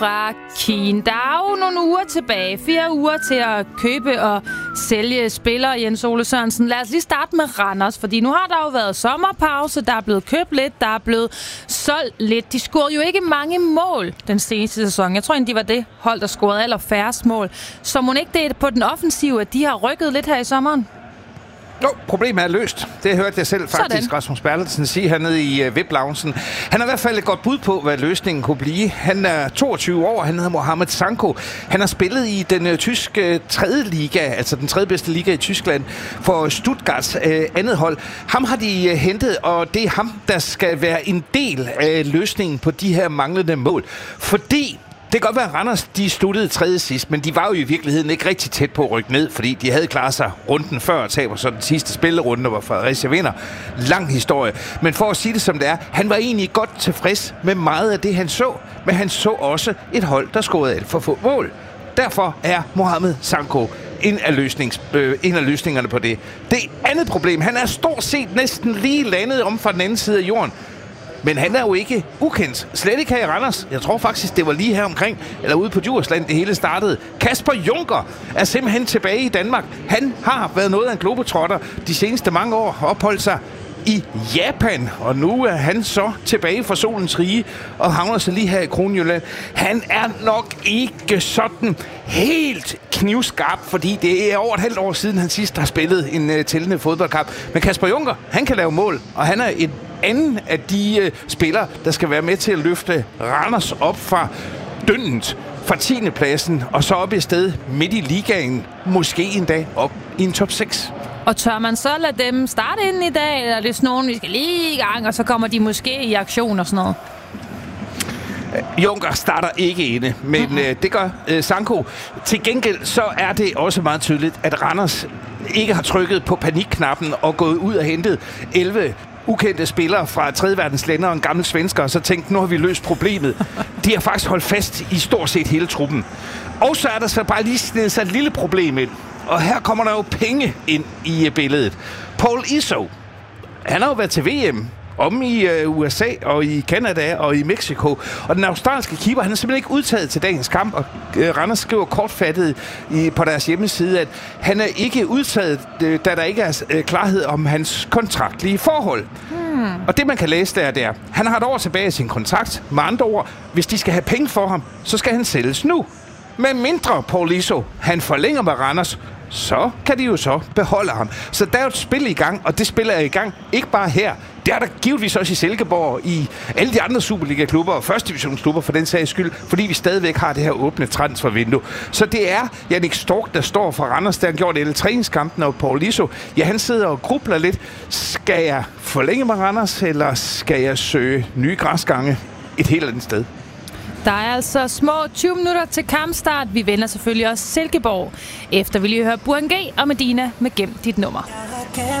Kien. Der er jo nogle uger tilbage. 4 uger til at købe og sælge spillere, Jens Ole Sørensen. Lad os lige starte med Randers, fordi nu har der jo været sommerpause. Der er blevet købt lidt, der er blevet solgt lidt. De scorede jo ikke mange mål den seneste sæson. Jeg tror egentlig, de var det hold, der scorede allerfærrest mål. Så må ikke det er på den offensive, at de har rykket lidt her i sommeren? Jo, problemet er løst. Det hørte jeg selv faktisk Sådan. Rasmus Bertelsen sige hernede i VIP-loungen. Han har i hvert fald et godt bud på, hvad løsningen kunne blive. Han er 22 år, han hedder Mohamed Sanko. Han har spillet i den tyske 3. liga, altså den 3. bedste liga i Tyskland, for Stuttgarts andet hold. Ham har de hentet, og det er ham, der skal være en del af løsningen på de her manglende mål. Fordi det kan godt være, at Randers de sluttede 3. sidst, men de var jo i virkeligheden ikke rigtig tæt på at rykke ned, fordi de havde klaret sig runden før og taber så den sidste spillerunde, hvor Fredericia vinder. Lang historie. Men for at sige det som det er, han var egentlig godt tilfreds med meget af det, han så, men han så også et hold, der scorede alt for få mål. Derfor er Mohamed Sanko en af løsningerne på det. Det andet problem, han er stort set næsten lige landet om fra den anden side af jorden. Men han er jo ikke ukendt. Slet ikke her i Randers. Jeg tror faktisk, det var lige her omkring, eller ude på Djursland, det hele startede. Kasper Junker er simpelthen tilbage i Danmark. Han har været noget af en globetrotter de seneste mange år, opholdt sig i Japan, og nu er han så tilbage fra solens rige og havner sig lige her i Kronjylland. Han er nok ikke sådan helt knivskarp, fordi det er over et halvt år siden, han sidst har spillet en tællende fodboldkamp. Men Kasper Junker, han kan lave mål, og han er en anden af de spillere, der skal være med til at løfte Randers op fra dyndet, fra 10. pladsen, og så op i sted midt i ligaen, måske en dag op i en top 6. Og tør man så lade dem starte inden i dag, eller er det sådan nogen, vi skal lige i gang, og så kommer de måske i aktion og sådan noget? Junker starter ikke inde, men det gør Sanko. Til gengæld så er det også meget tydeligt, at Randers ikke har trykket på panikknappen og gået ud og hentet 11 ukendte spillere fra 3. verdens lande og en gammel svensker, og så tænkte, nu har vi løst problemet. De har faktisk holdt fast i stort set hele truppen. Og så er der så bare lige snedet sig et lille problem ind. Og her kommer der jo penge ind i billedet. Paul Iso, han har jo været til VM om i USA og i Canada og i Mexico. Og den australske keeper, han er simpelthen ikke udtaget til dagens kamp. Og Randers skriver kortfattet på deres hjemmeside, at han er ikke udtaget, da der ikke er klarhed om hans kontraktlige forhold. Og det, man kan læse der, det er, han har et år tilbage i sin kontrakt. Med andre ord, hvis de skal have penge for ham, så skal han sælges nu. Med mindre Paul Iso, han forlænger med Randers, så kan de jo så beholde ham. Så der er jo et spil i gang, og det spiller er i gang ikke bare her. Det er der givetvis også i Silkeborg, i alle de andre Superliga-klubber og førstedivisionsklubber for den sags skyld, fordi vi stadigvæk har det her åbne transfervindue. Så det er Jannik Stork, der står for Randers, der har gjort alle træningskampen, og Paul Iso, ja, han sidder og grubler lidt. Skal jeg forlænge med Randers, eller skal jeg søge nye græsgange et helt andet sted? Der er altså små 20 minutter til kampstart. Vi vender selvfølgelig også Silkeborg. Efter vil I høre Burhan G og Medina med Gem dit nummer.